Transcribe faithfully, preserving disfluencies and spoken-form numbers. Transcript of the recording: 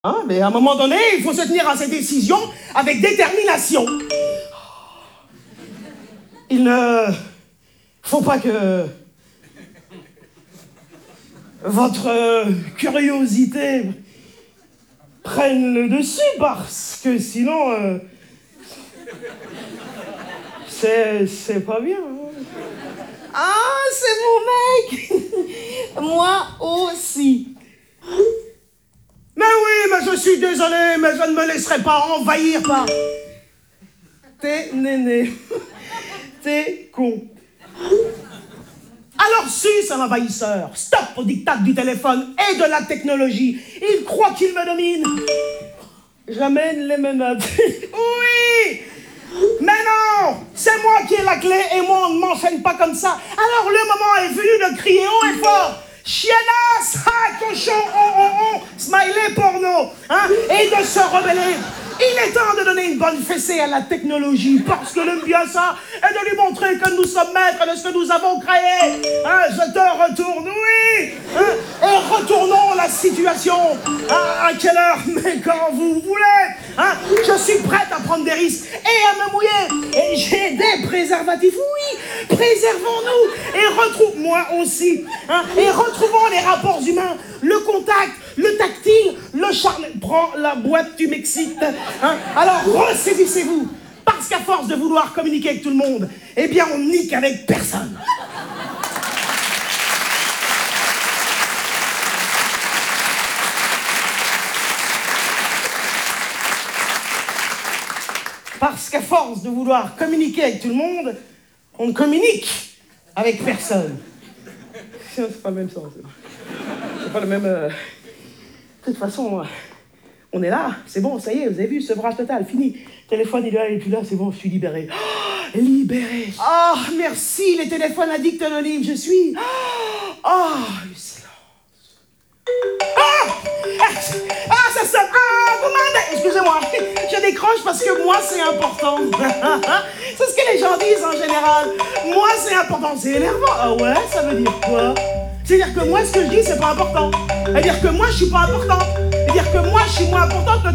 Hein, mais à un moment donné, il faut se tenir à ses décisions avec détermination. Il ne faut pas que votre curiosité prenne le dessus, parce que sinon, euh, c'est, c'est pas bien. Ah, c'est mon mec. Moi aussi. Mais oui, mais je suis désolé, mais je ne me laisserai pas envahir par... T'es néné. T'es con. Alors suis un envahisseur. Stop au diktat du téléphone et de la technologie. Il croit qu'il me domine. J'amène les menottes. Oui. Mais non, c'est moi qui ai la clé et moi on ne m'enchaîne pas comme ça. Alors le moment est venu de crier haut et fort. Chiennasse, ha, cochon, on, on, on, smiley porno, hein, et de se rebeller. Il est temps de donner une bonne fessée à la technologie, parce que le bien ça est de lui montrer que nous sommes maîtres de ce que nous avons créé. Hein, je te retourne, oui, hein, et retournons la situation. À, à quelle heure? Mais quand vous voulez. Hein, je suis prête à prendre des risques et à me mouiller. Et j'ai des préservatifs, oui, préservons-nous et retrouve moi aussi. Hein, et retrouvons les rapports humains, le contact, le tactile, le charme. Prends la boîte, tu m'excites. Hein, alors ressaisissez-vous, parce qu'à force de vouloir communiquer avec tout le monde, eh bien on nique avec personne. Parce qu'à force de vouloir communiquer avec tout le monde, on ne communique avec personne. C'est pas le même sens. C'est pas le même... Euh... De toute façon, on est là, c'est bon, ça y est, vous avez vu, sevrage total, fini. Téléphone, il est là, il est plus là, c'est bon, je suis libéré. Oh, libéré. Oh, merci, les téléphones addicts anonymes, je suis... Oh, le silence. Ah, ah, ça sonne. Ah, vous m'en... Excusez-moi, je décroche parce que moi, c'est important. C'est ce que les gens disent en général. Moi, c'est important. C'est énervant. Ah ouais, ça veut dire quoi? C'est-à-dire que moi, ce que je dis, c'est pas important. C'est-à-dire que moi, je suis pas important. C'est-à-dire que moi, je suis moins important que